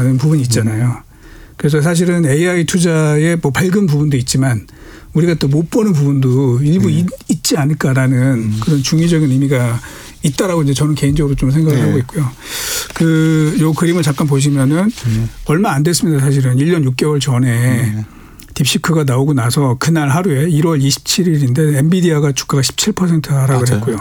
있는 부분이 있잖아요. 그래서 사실은 AI 투자에 뭐 밝은 부분도 있지만 우리가 또 못 보는 부분도 일부 있지 않을까라는 그런 중의적인 의미가 있다라고 이제 저는 개인적으로 좀 생각을 하고 있고요. 요 그림을 잠깐 보시면은 얼마 안 됐습니다. 사실은 1년 6개월 전에 딥시크가 나오고 나서 그날 하루에 1월 27일인데 엔비디아가 주가가 17% 하락을 했고요.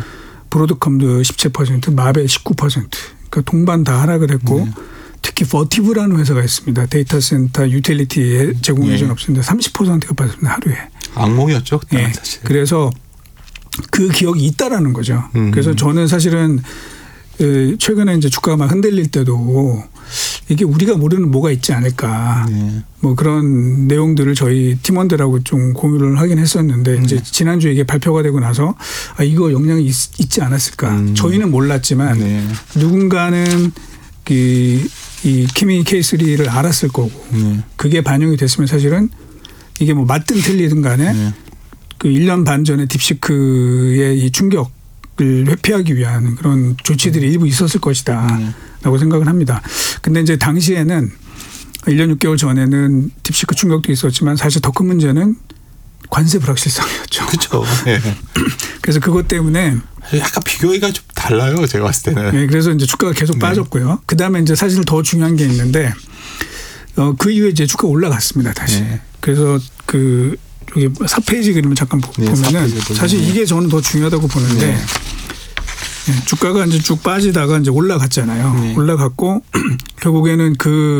브로드컴도 17%, 마벨 19%. 그러니까 동반 다 하락을 했고 특히 버티브라는 회사가 있습니다. 데이터 센터 유틸리티 제공해주는 업체인데 30%가 빠졌습니다. 하루에. 악몽이었죠. 그때는 사실. 그래서 그 기억이 있다라는 거죠. 그래서 저는 사실은 최근에 이제 주가가 막 흔들릴 때도 이게 우리가 모르는 뭐가 있지 않을까. 뭐 그런 내용들을 저희 팀원들하고 좀 공유를 하긴 했었는데 이제 지난주에 이게 발표가 되고 나서 이거 영향이 있지 않았을까. 저희는 몰랐지만 누군가는 이 키미 K3를 알았을 거고 그게 반영이 됐으면 사실은 이게 뭐 맞든 틀리든 간에 그 1년 반 전에 딥시크의 이 충격을 회피하기 위한 그런 조치들이 일부 있었을 것이다 라고 생각을 합니다. 근데 이제 당시에는 1년 6개월 전에는 딥시크 충격도 있었지만 사실 더 큰 문제는 관세 불확실성이었죠. 그렇죠. 그래서 그것 때문에 약간 비교가 좀 달라요. 제가 봤을 때는. 네, 그래서 이제 주가가 계속 빠졌고요. 그 다음에 이제 사실 더 중요한 게 있는데 그 이후에 이제 주가가 올라갔습니다. 다시. 그래서 여기 4페이지 그림을 잠깐 보면은 사실 이게 저는 더 중요하다고 보는데 주가가 이제 쭉 빠지다가 이제 올라갔잖아요. 올라갔고 결국에는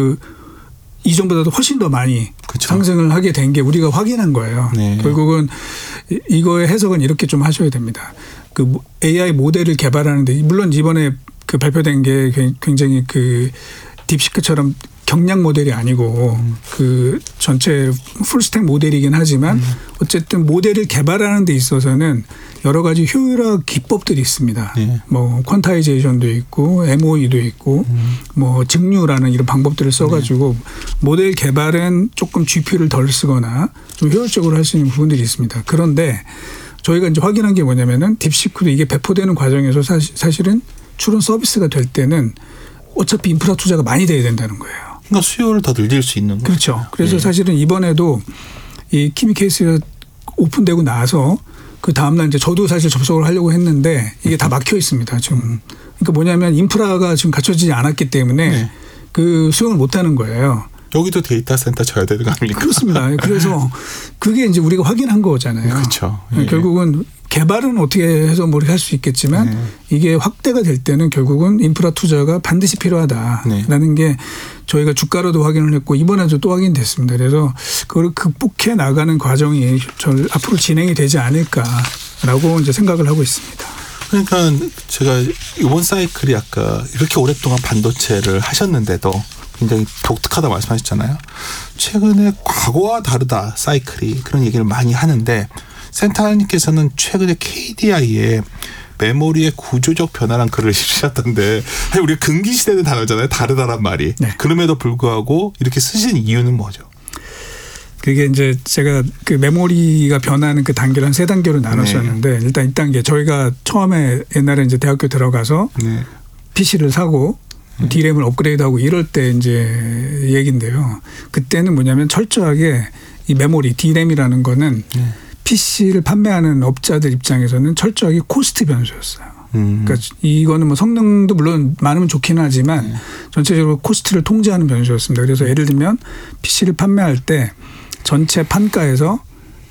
이전보다도 훨씬 더 많이 상승을 하게 된 게 우리가 확인한 거예요. 결국은 이거의 해석은 이렇게 좀 하셔야 됩니다. 그 AI 모델을 개발하는데 물론 이번에 그 발표된 게 굉장히 그 딥시크처럼 경량 모델이 아니고 그 전체 풀스택 모델이긴 하지만 어쨌든 모델을 개발하는 데 있어서는 여러 가지 효율화 기법들이 있습니다. 뭐 퀀타이제이션도 있고 MOE도 있고 뭐 증류라는 이런 방법들을 써가지고 모델 개발은 조금 GPU를 덜 쓰거나 좀 효율적으로 할 수 있는 부분들이 있습니다. 그런데 저희가 이제 확인한 게 뭐냐면은 딥시크도 이게 배포되는 과정에서 사실은 추론 서비스가 될 때는 어차피 인프라 투자가 많이 돼야 된다는 거예요. 그러니까 수요를 더 늘릴 수 있는 거죠. 그렇죠. 그래서 사실은 이번에도 이 키미 케이스가 오픈되고 나서 그 다음날 이제 저도 사실 접속을 하려고 했는데 이게 다 막혀 있습니다. 지금. 그러니까 뭐냐면 인프라가 지금 갖춰지지 않았기 때문에 그 수용을 못 하는 거예요. 여기도 데이터 센터 져야 되는 거 아닙니까? 그렇습니다. 그래서 그게 이제 우리가 확인한 거잖아요. 그렇죠. 결국은 개발은 어떻게 해서 뭘 할 수 있겠지만 이게 확대가 될 때는 결국은 인프라 투자가 반드시 필요하다라는 게 저희가 주가로도 확인을 했고 이번에도 또 확인됐습니다. 그래서 그걸 극복해 나가는 과정이 앞으로 진행이 되지 않을까라고 이제 생각을 하고 있습니다. 그러니까 제가 이번 사이클이 아까 이렇게 오랫동안 반도체를 하셨는데도 굉장히 독특하다 말씀하셨잖아요. 최근에 과거와 다르다 사이클이 그런 얘기를 많이 하는데 센터님께서는 최근에 KDI에 메모리의 구조적 변화란 글을 쓰셨던데 우리가 금기시되는 단어잖아요. 다르다란 말이. 그럼에도 불구하고 이렇게 쓰신 이유는 뭐죠? 그게 이제 제가 그 메모리가 변하는 그 단계를 한 3단계로 나눴었는데 일단 1단계 저희가 처음에 옛날에 이제 대학교 들어가서 PC를 사고 D램을 업그레이드하고 이럴 때 이제 얘기인데요. 그때는 뭐냐면 철저하게 이 메모리 D램이라는 거는 PC를 판매하는 업자들 입장에서는 철저하게 코스트 변수였어요. 그러니까 이거는 뭐 성능도 물론 많으면 좋긴 하지만 전체적으로 코스트를 통제하는 변수였습니다. 그래서 예를 들면 PC를 판매할 때 전체 판가에서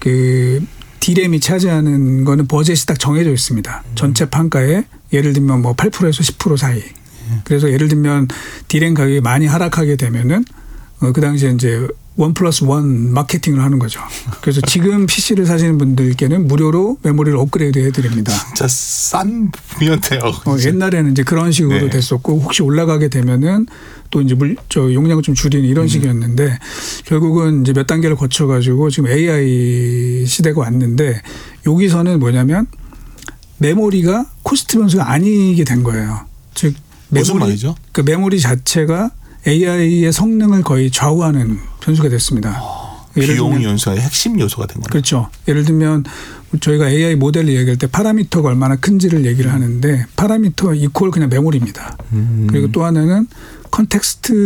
그 D램이 차지하는 거는 버젯이 딱 정해져 있습니다. 전체 판가에 예를 들면 뭐 8%에서 10% 사이. 그래서 예를 들면 D램 가격이 많이 하락하게 되면은 그 당시에 이제 1+1 마케팅을 하는 거죠. 그래서 지금 PC를 사시는 분들께는 무료로 메모리를 업그레이드 해드립니다. 진짜 싼 분이었대요. 옛날에는 이제 그런 식으로 됐었고 혹시 올라가게 되면은 또 이제 용량을 좀 줄이는 이런 식이었는데 결국은 이제 몇 단계를 거쳐가지고 지금 AI 시대가 왔는데 여기서는 뭐냐면 메모리가 코스트 변수가 아니게 된 거예요. 즉 무슨 말이죠? 그 메모리 자체가 AI의 성능을 거의 좌우하는 변수가 됐습니다. 비용 연소의 핵심 요소가 된 거죠. 그렇죠. 예를 들면 저희가 AI 모델을 얘기할 때 파라미터가 얼마나 큰지를 얘기를 하는데 파라미터 이퀄 그냥 메모리입니다. 그리고 또 하나는 컨텍스트